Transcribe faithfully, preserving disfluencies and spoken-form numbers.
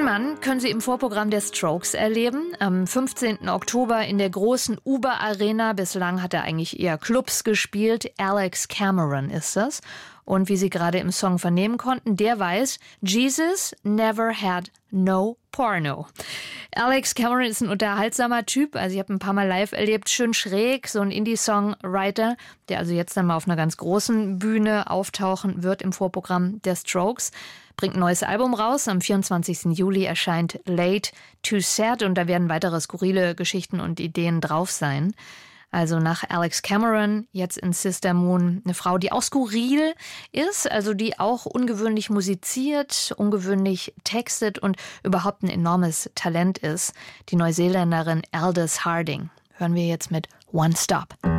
Diesen Mann können Sie im Vorprogramm der Strokes erleben. Am fünfzehnten Oktober in der großen Uber Arena. Bislang hat er eigentlich eher Clubs gespielt. Alex Cameron ist das. Und wie Sie gerade im Song vernehmen konnten, der weiß, Jesus never had no porno. Alex Cameron ist ein unterhaltsamer Typ. Also ich habe ihn ein paar Mal live erlebt. Schön schräg, so ein Indie-Songwriter, der also jetzt dann mal auf einer ganz großen Bühne auftauchen wird im Vorprogramm der Strokes. Bringt ein neues Album raus. Am vierundzwanzigsten Juli erscheint Late Too Sad und da werden weitere skurrile Geschichten und Ideen drauf sein. Also nach Alex Cameron, jetzt in Sister Moon, eine Frau, die auch skurril ist, also die auch ungewöhnlich musiziert, ungewöhnlich textet und überhaupt ein enormes Talent ist. Die Neuseeländerin Aldous Harding. Hören wir jetzt mit One Stop.